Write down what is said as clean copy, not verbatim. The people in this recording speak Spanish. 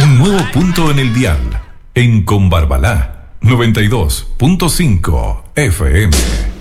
Un nuevo punto en el dial. En Combarbalá, 92.5 FM.